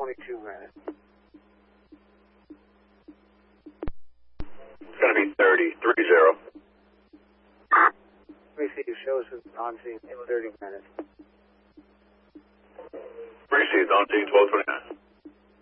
22 minutes. It's going to be 30. Receive shows on scene in 30 minutes. Received on scene 1229.